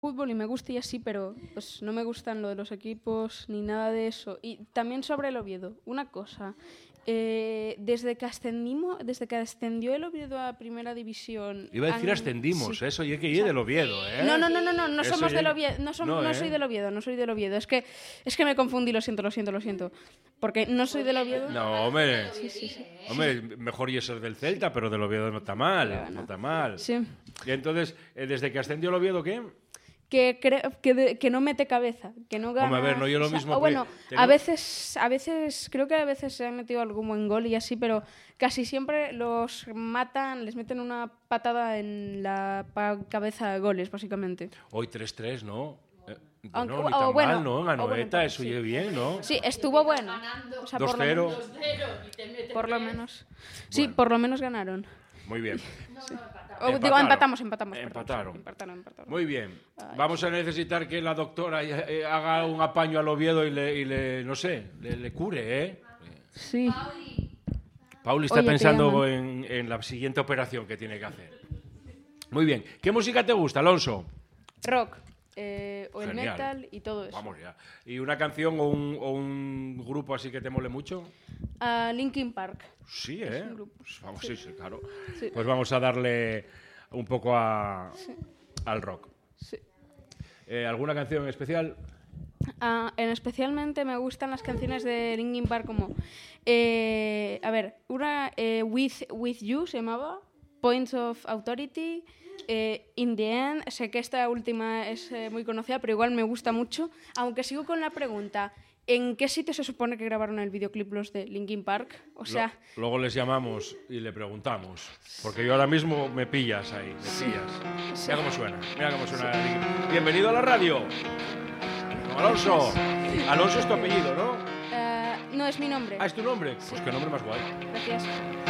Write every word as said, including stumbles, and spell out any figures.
fútbol y me gusta y así, pero pues no me gustan lo de los equipos ni nada de eso. Y también sobre el Oviedo, una cosa. Eh, desde que ascendimos, desde que ascendió el Oviedo a Primera División... Iba a decir han, ascendimos, sí. eso, y es que yo del Oviedo, ¿eh? No, no, no, no, no, no Eso somos ya... del Oviedo, no, som, no, no ¿eh? soy del Oviedo, no soy del Oviedo. Es que, es que me confundí, lo siento, lo siento, lo siento. Porque no soy del Oviedo. No, hombre, sí, sí, sí. hombre, mejor y ser del Celta, pero del Oviedo no está mal, Pero no. no está mal. Sí. Y entonces, eh, desde que ascendió el Oviedo, ¿qué? Que, creo, que, de, que no mete cabeza, que no gana... Hombre, a ver, no yo lo o sea, mismo... o bueno, tenemos... a veces, a veces, creo que a veces se ha metido algún buen gol y así, pero casi siempre los matan, les meten una patada en la cabeza de goles, básicamente. Hoy tres tres, ¿no? Eh, Aunque, no, ni o tan bueno, mal, ¿no? Ganó o bueno, ETA, eso sí. oye bien, ¿no? Sí, estuvo bueno. O sea, dos cero. Por lo menos. Sí, Bueno. por lo menos ganaron. Muy bien. Sí. O, digo, empatamos, empatamos. Empataron. Perdón, empataron, empataron. Muy bien. Ay. Vamos a necesitar que la doctora eh, haga un apaño al Oviedo y le, y le no sé, le, le cure, ¿eh? Sí. Pauli está Oye, te pensando llaman. en, en la siguiente operación que tiene que hacer. Muy bien. ¿Qué música te gusta, Alonso? Rock. Eh, o el Genial. metal y todo eso. Vamos ya. ¿Y una canción o un, o un grupo así que te mole mucho? Uh, Linkin Park. Sí, ¿eh? un grupo. Pues vamos, sí, sí, claro. Sí. Pues vamos a darle un poco a, Sí. al rock. Sí. Eh, ¿Alguna canción en especial? Uh, en especialmente me gustan las canciones de Linkin Park como... Eh, a ver, una eh, With, With You se llamaba, Points of Authority, eh, In the End. Sé que esta última es eh, muy conocida, pero igual me gusta mucho. Aunque sigo con la pregunta, ¿en qué sitio se supone que grabaron el videoclip los de Linkin Park? O sea... Lo, luego les llamamos y le preguntamos. Porque yo ahora mismo me pillas ahí, me pillas. Mira cómo suena, mira cómo suena. Bienvenido a la radio. Alonso. Alonso es tu apellido, ¿no? Uh, no, es mi nombre. Ah, ¿es tu nombre? Pues qué nombre más guay. Gracias.